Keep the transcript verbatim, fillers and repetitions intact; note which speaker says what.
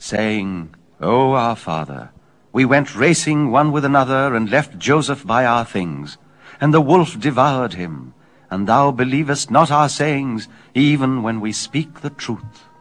Speaker 1: saying, O our Father, we went racing one with another, and left Joseph by our things. And the wolf devoured him, and thou believest not our sayings, even when we speak the truth.